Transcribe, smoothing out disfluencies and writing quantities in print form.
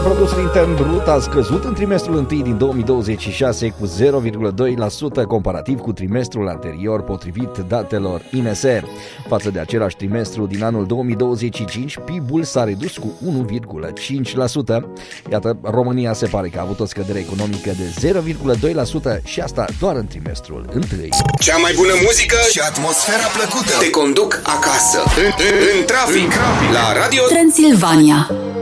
produsul intern brut a scăzut în trimestrul întâi din 2026 cu 0,2% comparativ cu trimestrul anterior, potrivit datelor INS. Față de același trimestru din anul 2025, PIB-ul s-a redus cu 1,5%. Iată, România se pare că a avut o scădere economică de 0,2% și asta doar în trimestrul întâi. Cea mai bună muzică și atmosfera plăcută te conduc acasă, în trafic, la Radio Transilvania.